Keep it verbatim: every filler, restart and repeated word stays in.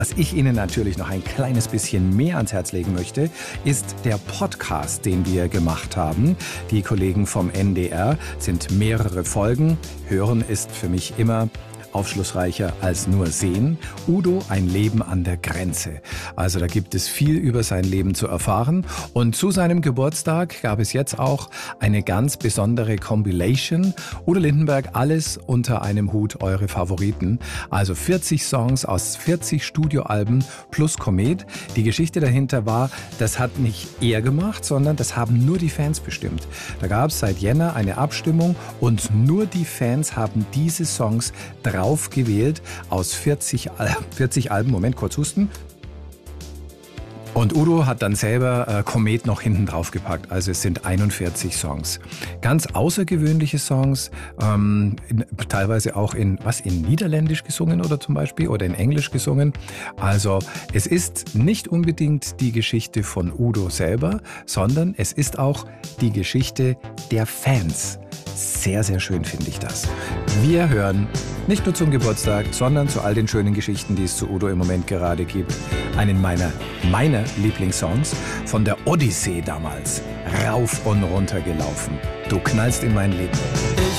Was ich Ihnen natürlich noch ein kleines bisschen mehr ans Herz legen möchte, ist der Podcast, den wir gemacht haben. Die Kollegen vom N D R sind mehrere Folgen. Hören ist für mich immer aufschlussreicher als nur sehen. Udo, ein Leben an der Grenze. Also da gibt es viel über sein Leben zu erfahren. Und zu seinem Geburtstag gab es jetzt auch eine ganz besondere Compilation. Udo Lindenberg, alles unter einem Hut, eure Favoriten. Also vierzig Songs aus vierzig Studioalben plus Komet. Die Geschichte dahinter war, das hat nicht er gemacht, sondern das haben nur die Fans bestimmt. Da gab es seit Jänner eine Abstimmung und nur die Fans haben diese Songs drauf gewählt aus vierzig, vierzig Alben. Moment, kurz husten. Und Udo hat dann selber äh, Komet noch hinten drauf gepackt. Also es sind einundvierzig Songs. Ganz außergewöhnliche Songs, ähm, in, teilweise auch in, was, in Niederländisch gesungen oder zum Beispiel oder in Englisch gesungen. Also es ist nicht unbedingt die Geschichte von Udo selber, sondern es ist auch die Geschichte der Fans. Sehr, sehr schön finde ich das. Wir hören nicht nur zum Geburtstag, sondern zu all den schönen Geschichten, die es zu Udo im Moment gerade gibt, einen meiner, meiner Lieblingssongs von der Odyssee damals. Rauf und runter gelaufen. Du knallst in mein Leben. Ich